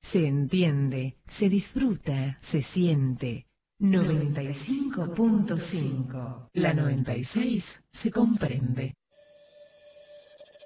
se entiende, se disfruta, se siente. 95.5. La 96 se comprende.